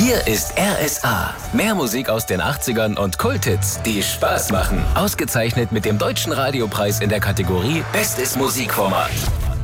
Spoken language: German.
Hier ist RSA. Mehr Musik aus den 80ern und Kulthits, die Spaß machen. Ausgezeichnet mit dem Deutschen Radiopreis in der Kategorie Bestes Musikformat.